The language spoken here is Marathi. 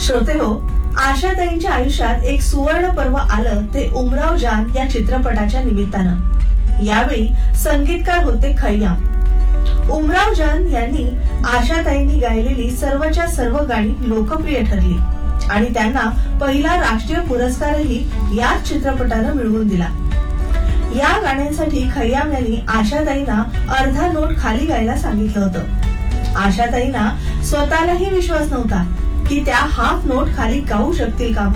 श्रोतेहो, आशाताईंच्या आयुष्यात एक सुवर्ण पर्व आलं ते उमराव जान या चित्रपटाच्या निमित्तानं। यावेळी संगीतकार होते खय्याम। उमराव जान यांनी आशाताईंनी गायलेली सर्वच्या सर्व गाणी लोकप्रिय ठरली आणि त्यांना पहिला राष्ट्रीय पुरस्कारही याच चित्रपटानं मिळवून दिला। या गाण्यांसाठी खय्याम यांनी आशाताईंना अर्धा नोट खाली गायला सांगितलं होतं। आशाताईंना स्वतःलाही विश्वास नव्हता की त्या हाफ नोट खाली गाऊ शकतील का।